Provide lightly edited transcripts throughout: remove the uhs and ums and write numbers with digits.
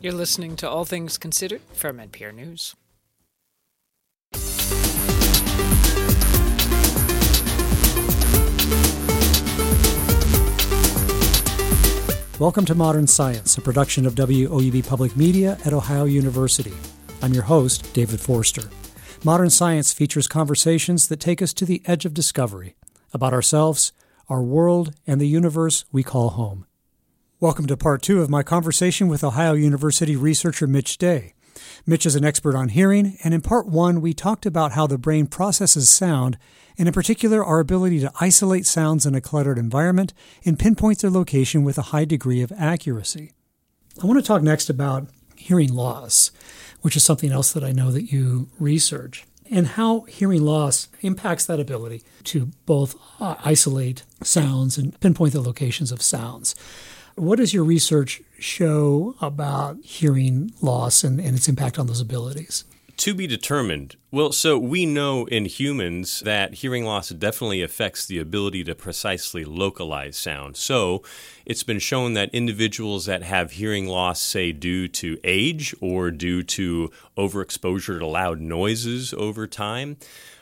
You're listening to All Things Considered from NPR News. Welcome to Modern Science, a production of WOUB Public Media at Ohio University. I'm your host, David Forster. Modern Science features conversations that take us to the edge of discovery about ourselves, our world, and the universe we call home. Welcome to part 2 of my conversation with Ohio University researcher Mitch Day. Mitch is an expert on hearing, and in part 1, we talked about how the brain processes sound, and in particular, our ability to isolate sounds in a cluttered environment and pinpoint their location with a high degree of accuracy. I want to talk next about hearing loss, which is something else that I know that you research, and how hearing loss impacts that ability to both isolate sounds and pinpoint the locations of sounds. What does your research show about hearing loss and its impact on those abilities? To be determined. Well, so we know in humans that hearing loss definitely affects the ability to precisely localize sound. So it's been shown that individuals that have hearing loss, say due to age or due to overexposure to loud noises over time,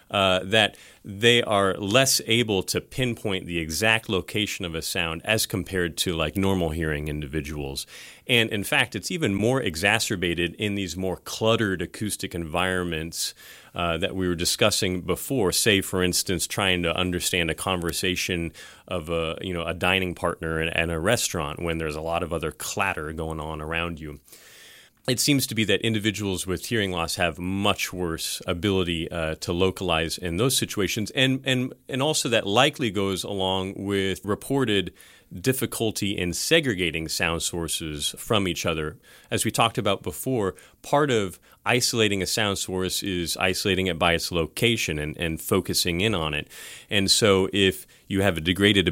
that they are less able to pinpoint the exact location of a sound as compared to like normal hearing individuals. And in fact, it's even more exacerbated in these more cluttered acoustic environments that we were discussing before. Say, for instance, trying to understand a conversation of a dining partner in a restaurant when there's a lot of other clatter going on around you. It seems to be that individuals with hearing loss have much worse ability to localize in those situations, and also that likely goes along with reported difficulty in segregating sound sources from each other. As we talked about before, part of isolating a sound source is isolating it by its location and focusing in on it. And so if you have a degraded